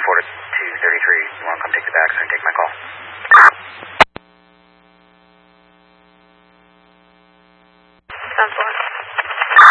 4 to 233. You want to come take the back and take